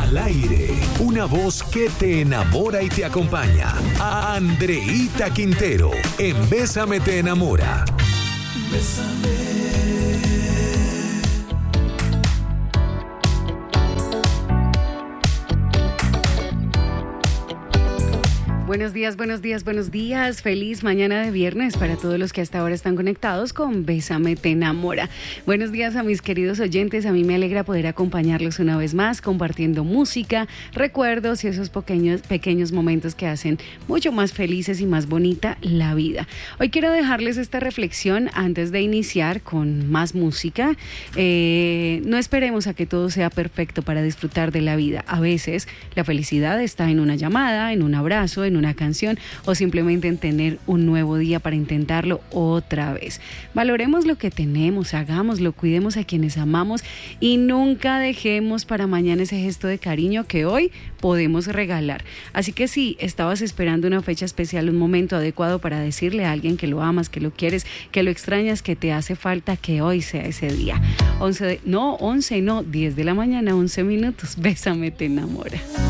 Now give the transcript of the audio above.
Al aire, una voz que te enamora y te acompaña. Andreíta Quintero, en Bésame te enamora. Bésame. Buenos días, buenos días, buenos días. Feliz mañana de viernes para todos los que hasta ahora están conectados con Bésame te enamora. Buenos días a mis queridos oyentes. A mí me alegra poder acompañarlos una vez más compartiendo música, recuerdos y esos pequeños momentos que hacen mucho más felices y más bonita la vida. Hoy quiero dejarles esta reflexión antes de iniciar con más música. No esperemos a que todo sea perfecto para disfrutar de la vida. A veces la felicidad está en una llamada, en un abrazo, en una canción o simplemente en tener un nuevo día para intentarlo otra vez. Valoremos lo que tenemos, hagámoslo, cuidemos a quienes amamos y nunca dejemos para mañana ese gesto de cariño que hoy podemos regalar. Así que si estabas esperando una fecha especial, un momento adecuado para decirle a alguien que lo amas, que lo quieres, que lo extrañas, que te hace falta, que hoy sea ese día. 10 de la mañana, 11 minutos. Bésame te enamora.